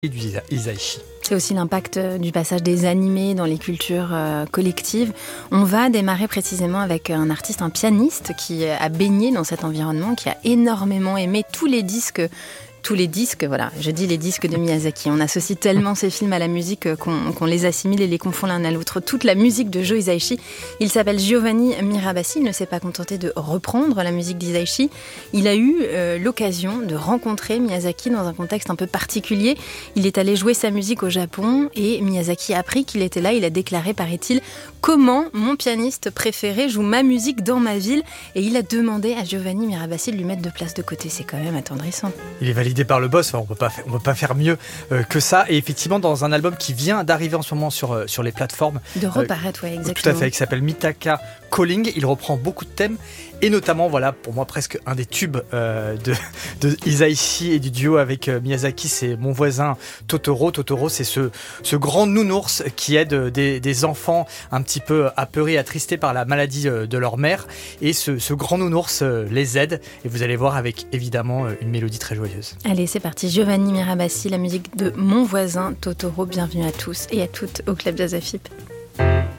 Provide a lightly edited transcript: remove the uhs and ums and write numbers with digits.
et du Hisaishi. C'est aussi l'impact du passage des animés dans les cultures collectives. On va démarrer précisément avec un artiste, un pianiste qui a baigné dans cet environnement, qui a énormément aimé tous les disques, voilà, je dis les disques de Miyazaki. On associe tellement ces films à la musique qu'on les assimile et les confond l'un à l'autre. Toute la musique de Joe Hisaishi, il s'appelle Giovanni Mirabassi, il ne s'est pas contenté de reprendre la musique d'Hisaishi. Il a eu l'occasion de rencontrer Miyazaki dans un contexte un peu particulier. Il est allé jouer sa musique au Japon et Miyazaki a appris qu'il était là. Il a déclaré, paraît-il, « Comment mon pianiste préféré joue ma musique dans ma ville ?» Et il a demandé à Giovanni Mirabassi de lui mettre de place de côté. C'est quand même attendrissant. Il est validé par le boss, on peut pas faire mieux que ça. Et effectivement, dans un album qui vient d'arriver en ce moment sur les plateformes. De reparaître, oui, exactement. Tout à fait, qui s'appelle Mitaka Calling. Il reprend beaucoup de thèmes. Et notamment, voilà, pour moi, presque un des tubes de Hisaishi et du duo avec Miyazaki, c'est Mon voisin Totoro. Totoro, c'est ce grand nounours qui aide des enfants un petit peu apeurés, attristés par la maladie de leur mère. Et ce grand nounours les aide. Et vous allez voir avec, évidemment, une mélodie très joyeuse. Allez, c'est parti. Giovanni Mirabassi, la musique de Mon voisin Totoro. Bienvenue à tous et à toutes au Club Jazz AFIP.